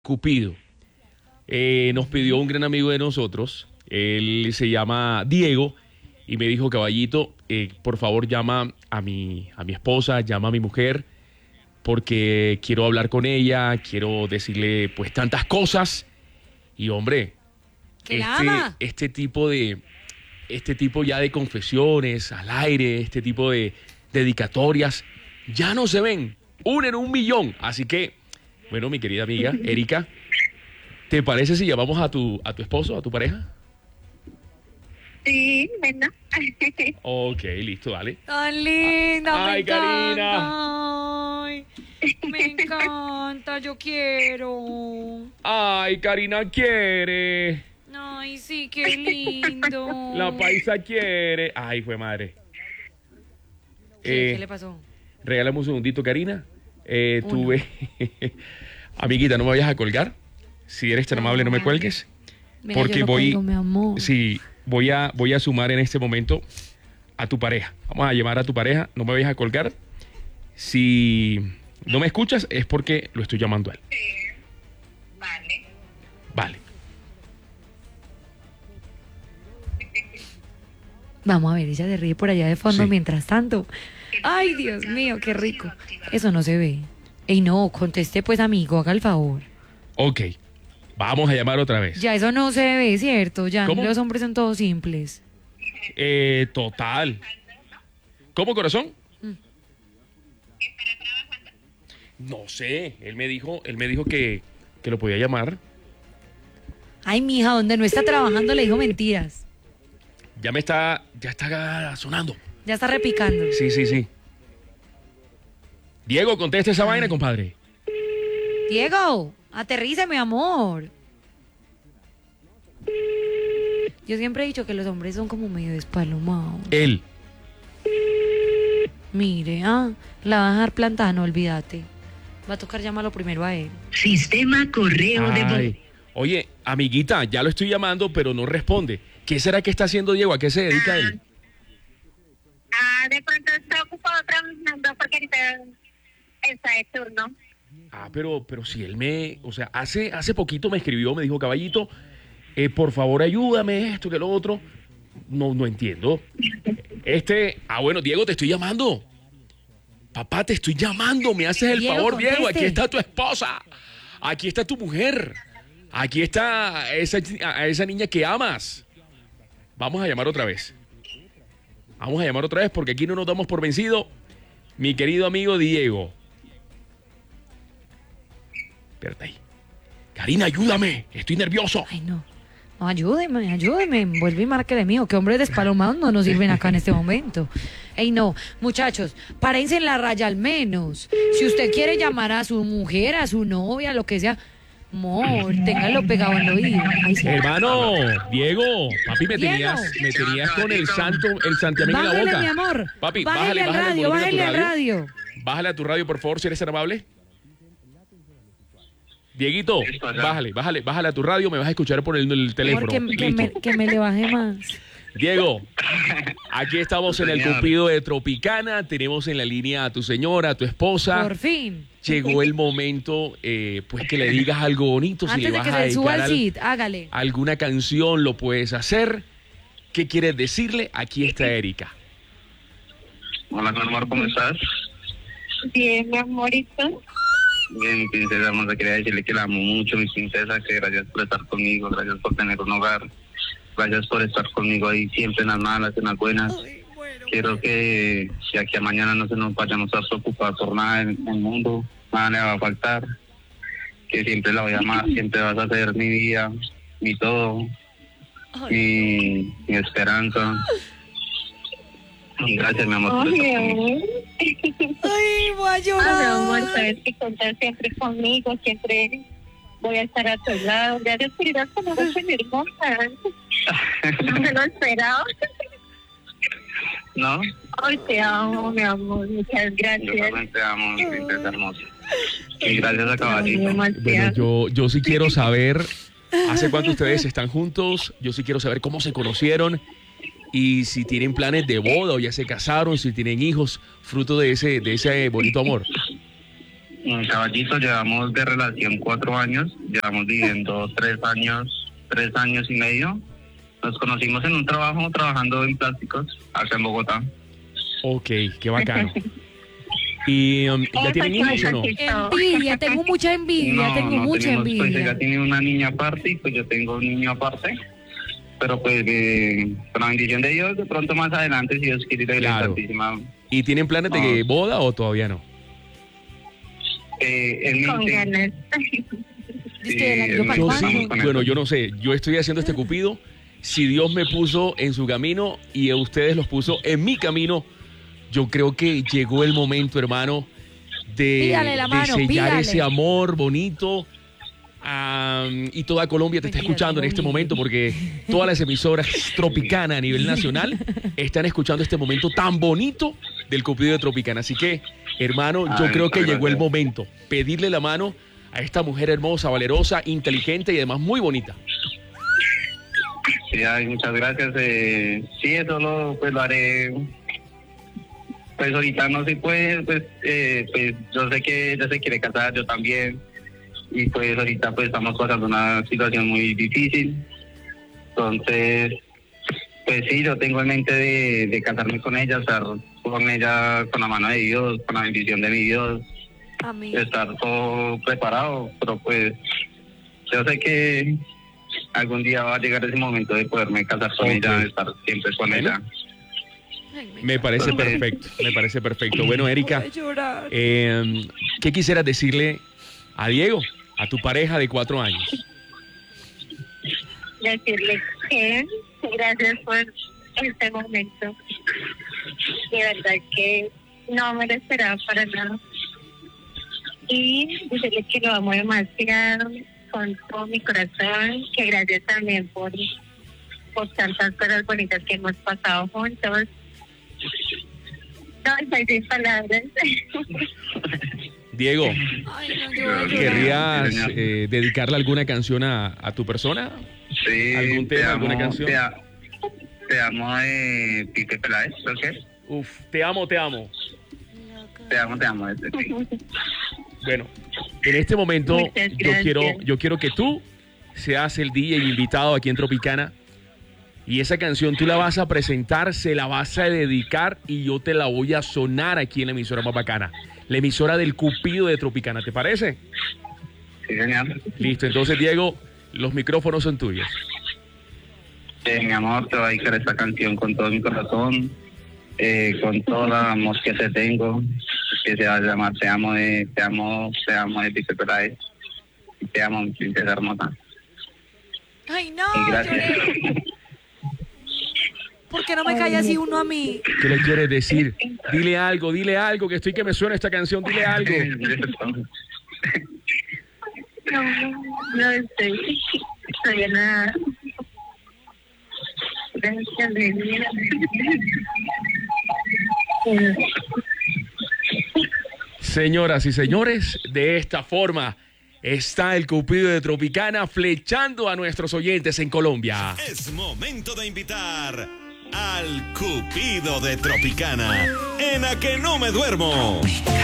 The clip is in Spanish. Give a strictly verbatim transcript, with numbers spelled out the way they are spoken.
Cupido. Eh, nos pidió un gran amigo de nosotros, él se llama Diego, y me dijo, caballito, eh, por favor llama a mi, a mi esposa, llama a mi mujer, porque quiero hablar con ella, quiero decirle pues tantas cosas, y hombre, ¿Que la este, ama? este tipo de, este tipo ya de confesiones al aire, este tipo de dedicatorias, ya no se ven, una en un millón, así que, bueno, mi querida amiga, Erika, ¿te parece si llamamos a tu, a tu esposo, a tu pareja? Sí, bueno. Ok, listo, dale. Tan linda, Ay, me Karina. encanta. Ay, me encanta, yo quiero. Ay, Karina quiere. Ay, sí, qué lindo. La paisa quiere. Ay, fue madre. ¿Qué, Eh, ¿Qué le pasó? Regálame un segundito, Karina. Eh, Uno. tuve... Amiguita, no me vayas a colgar. Si eres tan amable, no me cuelgues. Mira, Porque yo lo voy... cuelgo, mi amor. Sí, voy a, voy a sumar en este momento a tu pareja. Vamos a llamar a tu pareja. No me vayas a colgar. Si no me escuchas, es porque lo estoy llamando a él. Sí, vale. Vale. Vamos a ver, ella se ríe por allá de fondo Sí. mientras tanto. Ay, Dios mío, qué rico. Eso no se ve. Ey, no, conteste pues, amigo, haga el favor. Ok. Vamos a llamar otra vez. Ya eso no se ve, ¿cierto? Ya ¿Cómo? los hombres son todos simples. Eh, total. ¿Cómo, corazón? Mm. No sé. Él me dijo, él me dijo que, que lo podía llamar. Ay, mija, donde no está trabajando le dijo mentiras. Ya me está, ya está sonando. Ya está repicando. Sí, sí, sí. Diego, conteste esa vaina, compadre. Diego, aterriza, mi amor. Yo siempre he dicho que los hombres son como medio despalomados. Él. Mire, ah, la va a dejar plantada, no olvídate. Va a tocar llamarlo primero a él. Sistema correo de voz. Ay. Oye, amiguita, ya lo estoy llamando, pero no responde. ¿Qué será que está haciendo Diego? ¿A qué se dedica él? Ah, de pronto está ocupado trabajando porque ahorita está de turno. Ah, pero, pero si él me, o sea, hace, hace poquito me escribió, me dijo, caballito, eh, por favor ayúdame, esto que lo otro. No, no entiendo. Este, ah, bueno, Diego, te estoy llamando. Papá, te estoy llamando, me haces el Diego, favor, Diego, conteste. aquí está tu esposa, aquí está tu mujer, aquí está esa, a esa niña que amas. Vamos a llamar otra vez. Vamos a llamar otra vez porque aquí no nos damos por vencido. Mi querido amigo Diego. Espérate ahí. Karina, ayúdame. Estoy nervioso. Ay, no. No, ayúdeme, ayúdeme. Vuelve y márquele mío. Que hombres despalomados no nos sirven acá en este momento. Ey, no. Muchachos, párense en la raya al menos. Si usted quiere llamar a su mujer, a su novia, lo que sea, amor, téngalo pegado en el oído. Ay, sí. Hermano, Diego, papi, me Diego. tenías, me tenías con el santo, el santiamén en la Bájale, boca. mi amor. Papi, bájale, bájale, al bájale el radio, volumen a tu bájale al radio. radio. Bájale a tu radio, por favor, si eres tan amable. Dieguito, bájale, bájale, bájale a tu radio, me vas a escuchar por el, el teléfono. Amor, que, que Listo. me, que me le baje más. Diego, aquí estamos en el Señor. Cupido de Tropicana, tenemos en la línea a tu señora, a tu esposa. Por fin. Llegó el momento, eh, pues que le digas algo bonito, si Antes le de vas que a se suba dedicar al al- sit, hágale. alguna canción, lo puedes hacer. ¿Qué quieres decirle? Aquí está Erika. Hola, mi amor, ¿cómo estás? Bien, mi amorito. Bien, mi princesa hermosa, quería decirle que la amo mucho, mi princesa, que gracias por estar conmigo, gracias por tener un hogar, gracias por estar conmigo ahí siempre en las malas, en las buenas. Quiero que si aquí a mañana no se nos vayamos a preocupar por nada en el mundo, nada le va a faltar, que siempre la voy a amar, siempre vas a ser mi vida, mi todo, mi, mi esperanza. Y gracias, mi amor. por Ay, estar conmigo. amor. Ay, voy a Ay, mi llorar. amor, sabes que contar siempre conmigo, siempre voy a estar a tu lado. Gracias por ir a conocer tan hermosa. No me lo esperaba. ¿No? Ay, te amo, mi amor. Muchas Yo gracias. también te amo, mi princesa hermosa. Y gracias a Te amo Caballito. Bueno, demasiado. yo, yo sí quiero saber hace cuánto ustedes están juntos, yo sí quiero saber cómo se conocieron y si tienen planes de boda o ya se casaron, si tienen hijos, fruto de ese, de ese bonito amor. Mm, Caballito, llevamos de relación cuatro años, llevamos viviendo tres años, tres años y medio. Nos conocimos en un trabajo, trabajando en plásticos, acá en Bogotá. Ok, qué bacano. ¿Y um, ya tienen hijos o no? Envidia, tengo mucha envidia, No, tengo no mucha tenemos, pues envidia. ella tiene una niña aparte y pues yo tengo un niño aparte. Pero pues eh, con la bendición de Dios, de pronto más adelante, si Dios quiere, la Claro. Santísima. ¿Y tienen planes de No. boda o todavía no? Eh, en Con mente, ganas. Dice que el año Sí, para Yo Vamos sí, cuándo. con bueno, eso. yo no sé, yo estoy haciendo este cupido, si Dios me puso en su camino y a ustedes los puso en mi camino, yo creo que llegó el momento, hermano, de, Pídale la de mano, sellar pídale. ese amor bonito. Am, y toda Colombia te está Mentira, escuchando en tengo este miedo. momento porque todas las emisoras Tropicana a nivel nacional están escuchando este momento tan bonito del cupido de Tropicana. Así que, hermano, yo Ay, creo que muchas llegó el gracias. momento. Pedirle la mano a esta mujer hermosa, valerosa, inteligente y además muy bonita. sí, ay, muchas gracias. Eh, sí, eso lo, pues, lo haré. Pues ahorita no se puede, pues, eh, pues yo sé que ella se quiere casar, yo también. Y pues ahorita pues estamos pasando una situación muy difícil. Entonces, pues sí, yo tengo en mente de, de casarme con ella, estar con ella con la mano de Dios, con la bendición de mi Dios, Amén. estar todo preparado, pero pues yo sé que algún día va a llegar ese momento de poderme casar con Ok. ella, de estar siempre con Bueno. ella. Ay, Me parece Entonces- perfecto, me parece perfecto. Bueno, Erika, voy a llorar. eh, ¿qué quisieras decirle a Diego, a tu pareja de cuatro años? Decirle que gracias por este momento. De verdad que no me lo esperaba para nada. Y decirle que lo amo demasiado con todo mi corazón, que gracias también por, por tantas cosas bonitas que hemos pasado juntos. No, estoy sin palabras. Diego, Ay, no, yo voy a llorar. ¿querrías señor. eh, dedicarle alguna canción a, a tu persona? Sí, ¿Algún te tema, amo, alguna canción? Te, a- te amo de Pipe Peláez, ¿lo que es? Uf, te amo, te amo. Te amo, te amo. Este, sí. Bueno, en este momento Muchas yo gracias. quiero, yo quiero que tú seas el D J invitado aquí en Tropicana y esa canción tú la vas a presentar, se la vas a dedicar y yo te la voy a sonar aquí en la emisora más bacana, la emisora del Cupido de Tropicana, ¿te parece? Sí, señor. Listo, entonces Diego, los micrófonos son tuyos. Eh, mi amor, te voy a dedicar esta canción con todo mi corazón, eh, con todo el amor que te tengo, que se va a llamar Te amo de, te amo, te amo de Pipe Peláez. Y te amo, mi princesa hermosa. Ay, no, Y gracias. lloré. ¿Por qué no me cae así uno a mí? ¿Qué le quieres decir? Dile algo, dile algo, que estoy que me suena esta canción, dile algo. No, no estoy, estoy en la... Gracias de vida. Señoras y señores, de esta forma está el Cupido de Tropicana flechando a nuestros oyentes en Colombia. Es momento de invitar al Cupido de Tropicana en A Que No Me Duermo.